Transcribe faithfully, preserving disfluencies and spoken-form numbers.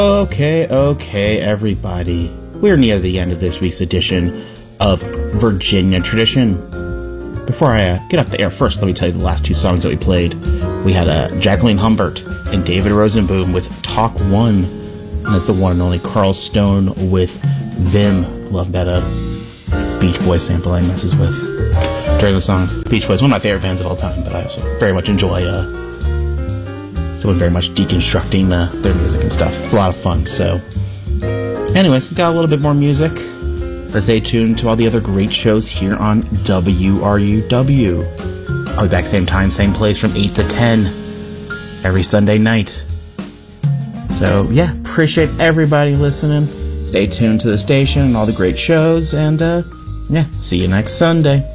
Okay, okay, everybody. We're near the end of this week's edition of Virginia Tradition. Before I uh, get off the air, first let me tell you the last two songs that we played. We had uh, Jacqueline Humbert and David Rosenboom with Talk One, and that's the one and only Carl Stone with Vim. Love that uh, Beach Boys sample I messes with during the song. Beach Boys, one of my favorite bands of all time, but I also very much enjoy uh, someone very much deconstructing uh, their music and stuff. It's a lot of fun, so... Anyways, got a little bit more music. Let's stay tuned to all the other great shows here on W R U W. I'll be back same time, same place from eight to ten every Sunday night. So, yeah, appreciate everybody listening. Stay tuned to the station and all the great shows, and, uh, yeah, see you next Sunday.